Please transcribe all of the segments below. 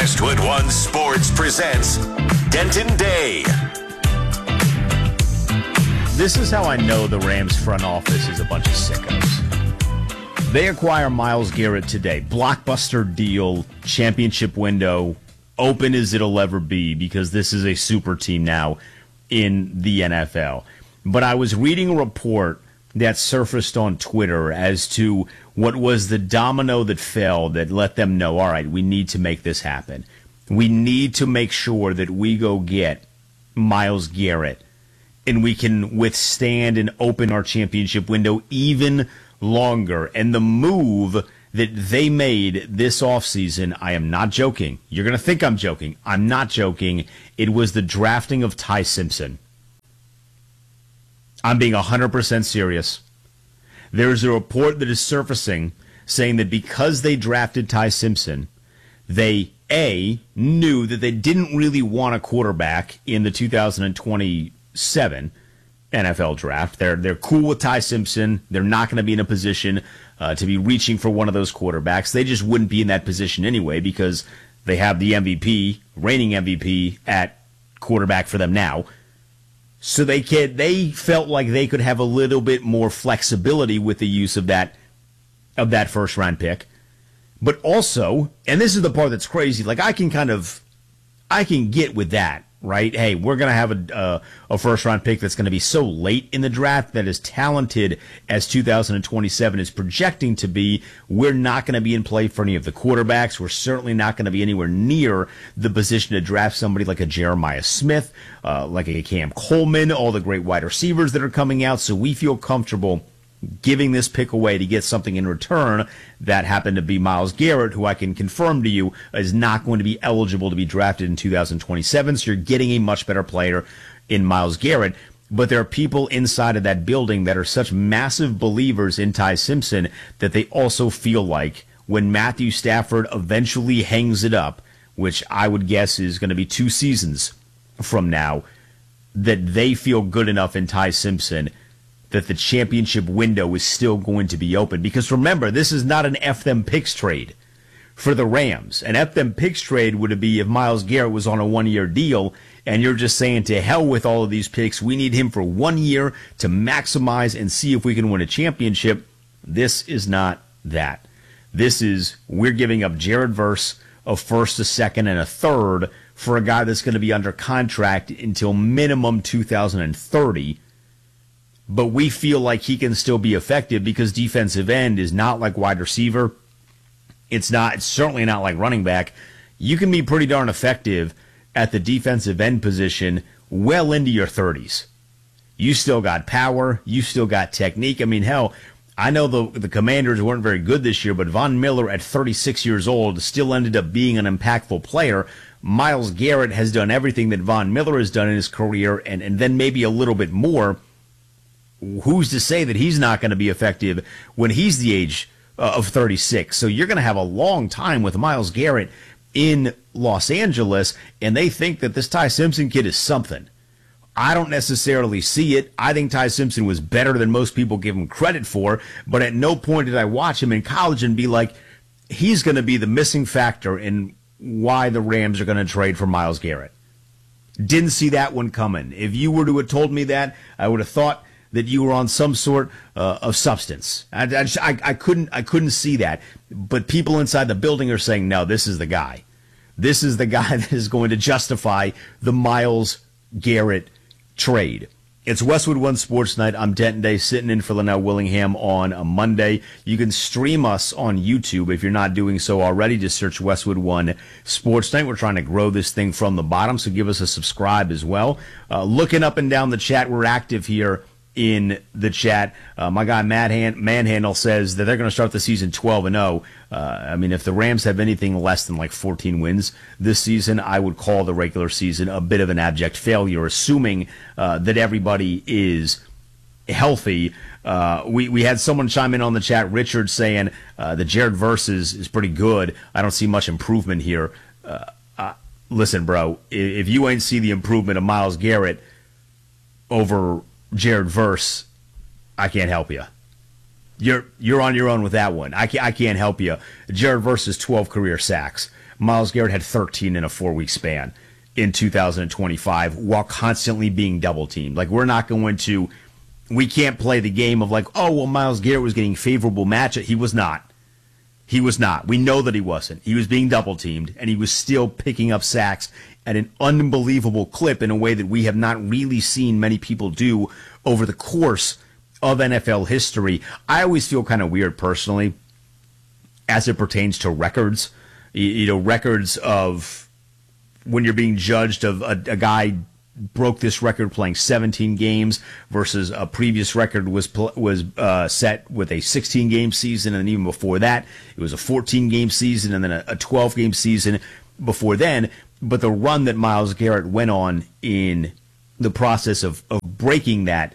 Westwood One Sports presents Denton Day. This is how I know the Rams front office is a bunch of sickos. They acquire Myles Garrett today. Blockbuster deal, championship window, open as it'll ever be because this is a super team now in the NFL. But I was reading a report that surfaced on Twitter as to what was the domino that fell that let them know, all right, we need to make this happen. We need to make sure that we go get Myles Garrett and we can withstand and open our championship window even longer. And the move that they made this offseason, I am not joking. You're going to think I'm joking. I'm not joking. It was the drafting of Ty Simpson. I'm being 100% serious. There's a report that is surfacing saying that because they drafted Ty Simpson, they, A, knew that they didn't really want a quarterback in the 2027 NFL draft. They're cool with Ty Simpson. They're not going to be in a position to be reaching for one of those quarterbacks. They just wouldn't be in that position anyway because they have the MVP, reigning MVP, at quarterback for them now. So they felt like they could have a little bit more flexibility with the use of that first round pick. But also, and this is the part that's crazy, like I can get with that, right? Hey, we're going to have a first round pick that's going to be so late in the draft that as talented as 2027 is projecting to be, we're not going to be in play for any of the quarterbacks. We're certainly not going to be anywhere near the position to draft somebody like a Jeremiah Smith, like a Cam Coleman, all the great wide receivers that are coming out. So we feel comfortable giving this pick away to get something in return. That happened to be Myles Garrett, who I can confirm to you is not going to be eligible to be drafted in 2027. So you're getting a much better player in Myles Garrett. But there are people inside of that building that are such massive believers in Ty Simpson that they also feel like when Matthew Stafford eventually hangs it up, which I would guess is going to be 2 seasons from now, that they feel good enough in Ty Simpson that the championship window is still going to be open. Because remember, this is not an F them picks trade for the Rams. An F them picks trade would be if Myles Garrett was on a 1-year deal and you're just saying to hell with all of these picks. We need him for 1 year to maximize and see if we can win a championship. This is not that. This is, we're giving up Jared Verse, a first, a second, and a third for a guy that's going to be under contract until minimum 2030. But we feel like he can still be effective because defensive end is not like wide receiver. It's certainly not like running back. You can be pretty darn effective at the defensive end position well into your 30s. You still got power. You still got technique. I mean, hell, I know the Commanders weren't very good this year, but Von Miller at 36 years old still ended up being an impactful player. Myles Garrett has done everything that Von Miller has done in his career and then maybe a little bit more. Who's to say that he's not going to be effective when he's the age of 36? So you're going to have a long time with Myles Garrett in Los Angeles, and they think that this Ty Simpson kid is something. I don't necessarily see it. I think Ty Simpson was better than most people give him credit for, but at no point did I watch him in college and be like, he's going to be the missing factor in why the Rams are going to trade for Myles Garrett. Didn't see that one coming. If you were to have told me that, I would have thought that you were on some sort of substance. I couldn't see that. But people inside the building are saying, no, this is the guy. This is the guy that is going to justify the Myles Garrett trade. It's Westwood One Sports Night. I'm Denton Day, sitting in for Linnell Willingham on a Monday. You can stream us on YouTube if you're not doing so already. Just search Westwood One Sports Night. We're trying to grow this thing from the bottom, so give us a subscribe as well. Looking up and down the chat, we're active here in the chat. My guy Manhandle says that they're going to start the season 12-0. I mean, if the Rams have anything less than like 14 wins this season, I would call the regular season a bit of an abject failure, assuming that everybody is healthy. We had someone chime in on the chat, Richard, saying that Jared Verse is pretty good. I don't see much improvement here. Listen, bro, if you ain't see the improvement of Myles Garrett over Jared Verse, I can't help you. You're on your own with that one. I can't help you. Jared Verse's 12 career sacks. Myles Garrett had 13 in a 4-week span in 2025 while constantly being double teamed. Like, we can't play the game of like, oh, well, Myles Garrett was getting favorable matchup. He was not. He was not. We know that he wasn't. He was being double teamed, and he was still picking up sacks at an unbelievable clip in a way that we have not really seen many people do over the course of NFL history. I always feel kind of weird personally as it pertains to records. Records of when you're being judged of a guy broke this record playing 17 games versus a previous record was set with a 16-game season, and even before that, it was a 14-game season and then a 12-game season before then. But the run that Myles Garrett went on in the process of breaking that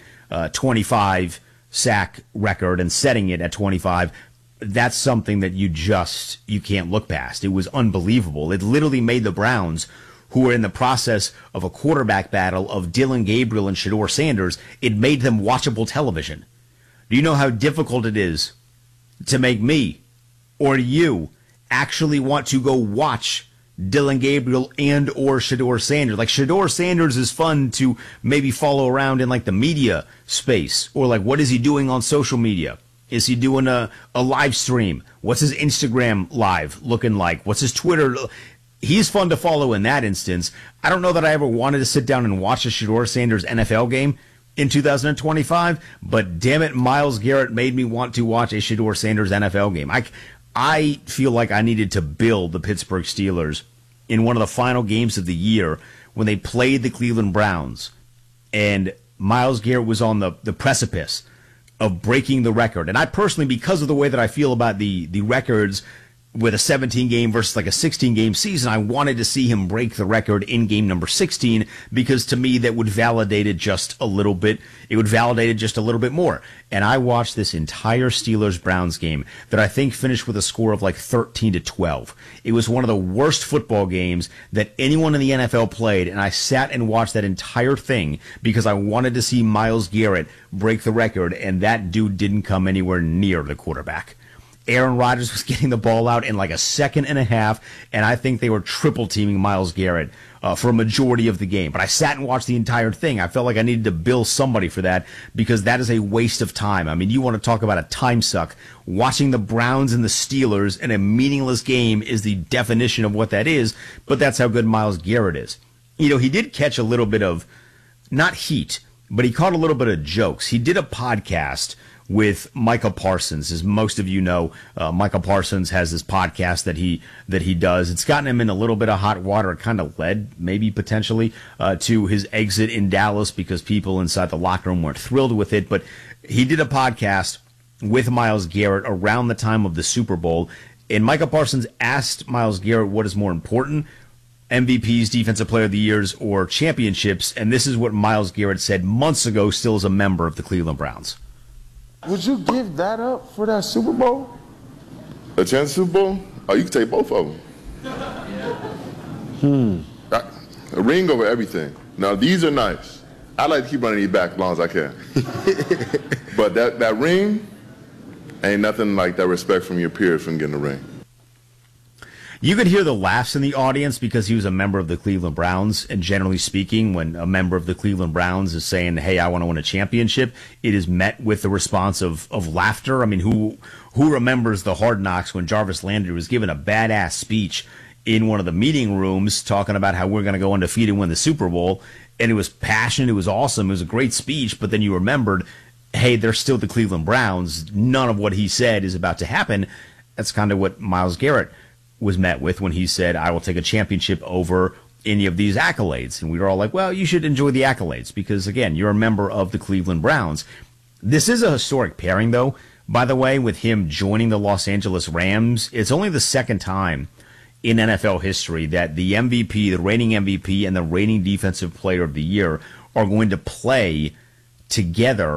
25 sack record and setting it at 25, that's something that you can't look past. It was unbelievable. It literally made the Browns, who were in the process of a quarterback battle of Dillon Gabriel and Shedeur Sanders, it made them watchable television. Do you know how difficult it is to make me or you actually want to go watch Dillon Gabriel and or Shedeur Sanders? Like, Shedeur Sanders is fun to maybe follow around in like the media space, or like, what is he doing on social media? Is he doing a live stream? What's his Instagram live looking like? What's his Twitter? He's fun to follow in that instance. I don't know that I ever wanted to sit down and watch a Shedeur Sanders NFL game in 2025, but damn it, Myles Garrett made me want to watch a Shedeur Sanders NFL game. I feel like I needed to build the Pittsburgh Steelers in one of the final games of the year when they played the Cleveland Browns, and Myles Garrett was on the precipice of breaking the record. And I personally, because of the way that I feel about the records with a 17-game versus like a 16-game season, I wanted to see him break the record in game number 16, because to me that would validate it just a little bit. It would validate it just a little bit more. And I watched this entire Steelers-Browns game that I think finished with a score of like 13-12. It was one of the worst football games that anyone in the NFL played, and I sat and watched that entire thing because I wanted to see Myles Garrett break the record, and that dude didn't come anywhere near the quarterback. Aaron Rodgers was getting the ball out in like a second and a half, and I think they were triple teaming Myles Garrett for a majority of the game. But I sat and watched the entire thing. I felt like I needed to bill somebody for that, because that is a waste of time. I mean, you want to talk about a time suck. Watching the Browns and the Steelers in a meaningless game is the definition of what that is, but that's how good Myles Garrett is. He did catch a little bit of, not heat, but he caught a little bit of jokes. He did a podcast with Micah Parsons. As most of you know, Micah Parsons has this podcast that he does. It's gotten him in a little bit of hot water. It kind of led, maybe potentially, to his exit in Dallas, because people inside the locker room weren't thrilled with it. But he did a podcast with Myles Garrett around the time of the Super Bowl, and Micah Parsons asked Myles Garrett what is more important, MVPs, Defensive Player of the Years, or championships, and this is what Myles Garrett said months ago, still as a member of the Cleveland Browns. Would you give that up for that Super Bowl? A chance Super Bowl? Oh, you can take both of them. A ring over everything. Now, these are nice. I like to keep running these back as long as I can. But that ring, ain't nothing like that respect from your peers from getting a ring. You could hear the laughs in the audience because he was a member of the Cleveland Browns. And generally speaking, when a member of the Cleveland Browns is saying, hey, I want to win a championship, it is met with the response of laughter. I mean, who remembers the Hard Knocks when Jarvis Landry was given a badass speech in one of the meeting rooms talking about how we're going to go undefeated and win the Super Bowl? And it was passionate. It was awesome. It was a great speech. But then you remembered, hey, they're still the Cleveland Browns. None of what he said is about to happen. That's kind of what Myles Garrett was met with when he said, I will take a championship over any of these accolades. And we were all like, well, you should enjoy the accolades because, again, you're a member of the Cleveland Browns. This is a historic pairing, though, by the way, with him joining the Los Angeles Rams. It's only the second time in NFL history that the MVP, the reigning MVP, and the reigning Defensive Player of the Year are going to play together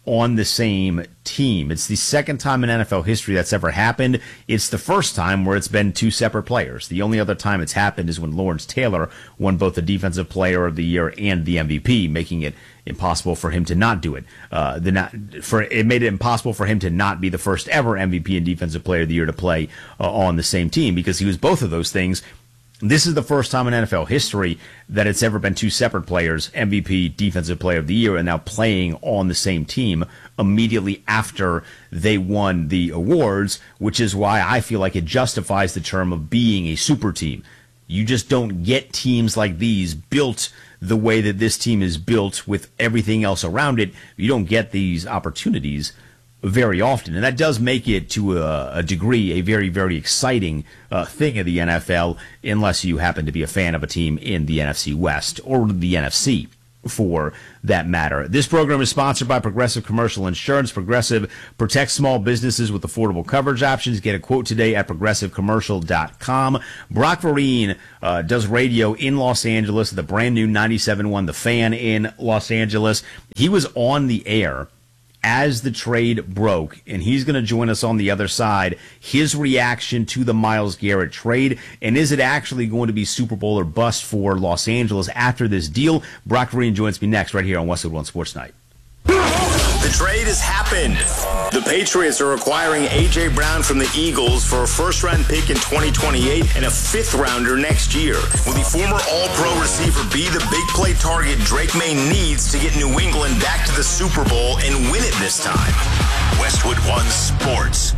on the same team. It's the second time in NFL history that's ever happened. It's the first time where it's been two separate players. The only other time it's happened is when Lawrence Taylor won both the Defensive Player of the Year and the MVP, making it impossible for him to not do it. It made it impossible for him to not be the first ever MVP and Defensive Player of the Year to play on the same team, because he was both of those things. This is the first time in NFL history that it's ever been two separate players, MVP, Defensive Player of the Year, and now playing on the same team immediately after they won the awards, which is why I feel like it justifies the term of being a super team. You just don't get teams like these built the way that this team is built with everything else around it. You don't get these opportunities very often, and that does make it, to a degree, a very, very exciting thing in the NFL, unless you happen to be a fan of a team in the NFC West, or the NFC, for that matter. This program is sponsored by Progressive Commercial Insurance. Progressive protects small businesses with affordable coverage options. Get a quote today at progressivecommercial.com. Brock Vereen does radio in Los Angeles, the brand new 97.1 The Fan in Los Angeles. He was on the air as the trade broke, and he's going to join us on the other side. His reaction to the Myles Garrett trade, and is it actually going to be Super Bowl or bust for Los Angeles after this deal? Brock Vereen joins me next right here on Westwood One Sports Night. The trade has happened. The Patriots are acquiring A.J. Brown from the Eagles for a first-round pick in 2028 and a fifth-rounder next year. Will the former All-Pro receiver be the big play target Drake May needs to get New England back to the Super Bowl and win it this time? Westwood One Sports.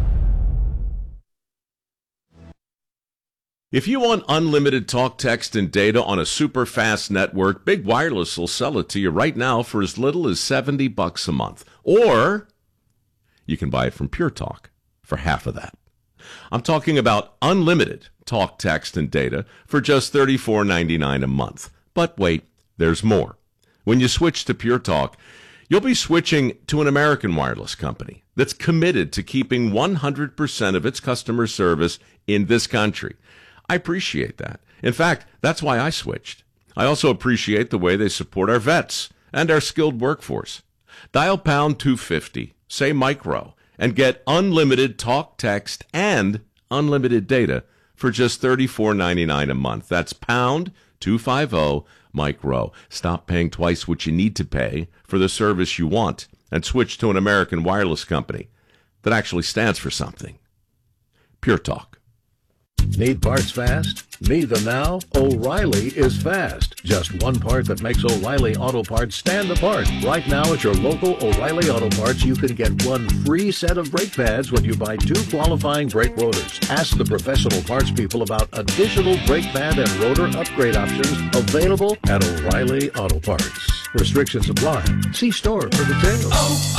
If you want unlimited talk, text, and data on a super fast network, Big Wireless will sell it to you right now for as little as $70 a month. Or you can buy it from Pure Talk for half of that. I'm talking about unlimited talk, text, and data for just $34.99 a month. But wait, there's more. When you switch to Pure Talk, you'll be switching to an American wireless company that's committed to keeping 100% of its customer service in this country. I appreciate that. In fact, that's why I switched. I also appreciate the way they support our vets and our skilled workforce. Dial pound 250, say micro, and get unlimited talk, text, and unlimited data for just $34.99 a month. That's pound 250 micro. Stop paying twice what you need to pay for the service you want and switch to an American wireless company that actually stands for something. Pure Talk. Need parts fast? Need them now? O'Reilly is fast. Just one part that makes O'Reilly Auto Parts stand apart. Right now at your local O'Reilly Auto Parts, you can get one free set of brake pads when you buy two qualifying brake rotors. Ask the professional parts people about additional brake pad and rotor upgrade options available at O'Reilly Auto Parts. Restrictions apply. See store for details.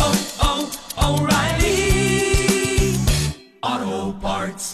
O'Reilly Auto Parts.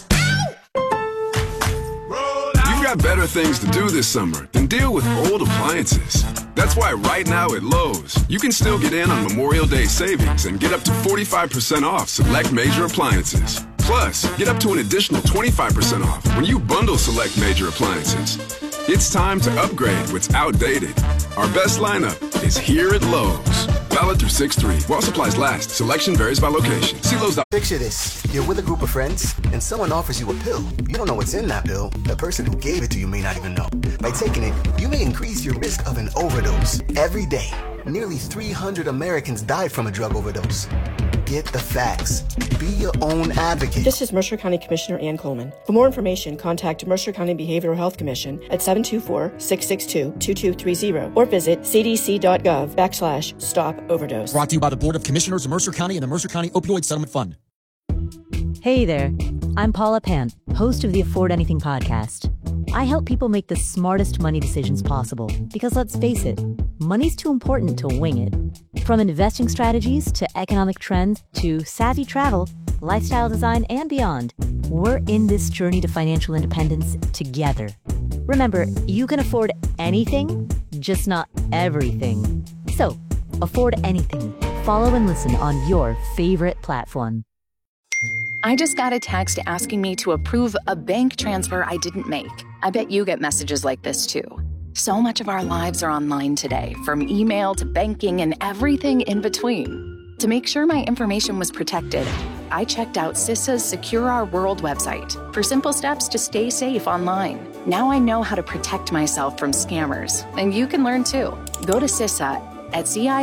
Got better things to do this summer than deal with old appliances. That's why right now at Lowe's, you can still get in on Memorial Day savings and get up to 45% off select major appliances. Plus, get up to an additional 25% off when you bundle select major appliances. It's time to upgrade what's outdated. Our best lineup is here at Lowe's. Valid through 6/3. While supplies last. Selection varies by location. See Lowe's. Picture this. You're with a group of friends, and someone offers you a pill. You don't know what's in that pill. The person who gave it to you may not even know. By taking it, you may increase your risk of an overdose. Every day, nearly 300 Americans died from a drug overdose. Get the facts. Be your own advocate. This is Mercer County Commissioner Ann Coleman. For more information, contact Mercer County Behavioral Health Commission at 724-662-2230 or visit cdc.gov/stop overdose. Brought to you by the Board of Commissioners of Mercer County and the Mercer County Opioid Settlement Fund. Hey there. I'm Paula Pant, host of the Afford Anything podcast. I help people make the smartest money decisions possible because, let's face it, money's too important to wing it. From investing strategies to economic trends to savvy travel, lifestyle design, and beyond, we're in this journey to financial independence together. Remember, you can afford anything, just not everything. So, afford anything. Follow and listen on your favorite platform. I just got a text asking me to approve a bank transfer I didn't make. I bet you get messages like this too. So much of our lives are online today, from email to banking and everything in between. To make sure my information was protected, I checked out CISA's Secure Our World website for simple steps to stay safe online. Now I know how to protect myself from scammers, and you can learn too. Go to CISA at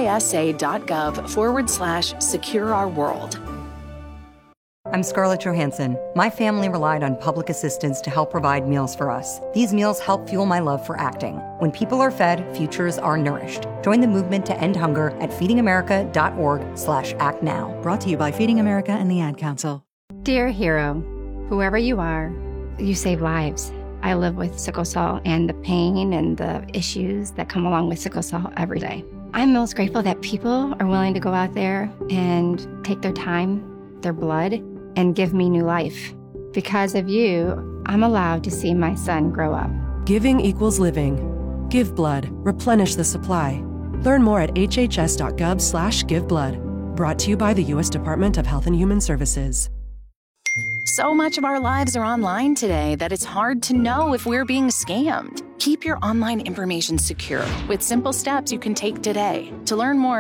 cisa.gov/secure-our-world. I'm Scarlett Johansson. My family relied on public assistance to help provide meals for us. These meals help fuel my love for acting. When people are fed, futures are nourished. Join the movement to end hunger at feedingamerica.org/actnow. Brought to you by Feeding America and the Ad Council. Dear hero, whoever you are, you save lives. I live with sickle cell and the pain and the issues that come along with sickle cell every day. I'm most grateful that people are willing to go out there and take their time, their blood, and give me new life. Because of you, I'm allowed to see my son grow up. Giving equals living. Give blood. Replenish the supply. Learn more at hhs.gov/giveblood. Brought to you by the U.S. Department of Health and Human Services. So much of our lives are online today that it's hard to know if we're being scammed. Keep your online information secure with simple steps you can take today. To learn more,